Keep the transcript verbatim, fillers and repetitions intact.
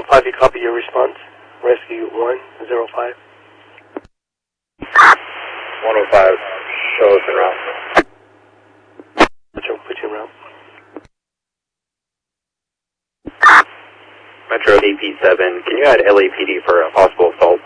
five, you copy your response. Rescue one zero five. one oh five, show us en route. Put you, put you en route. Metro D P seven, can you add L A P D for a possible assault?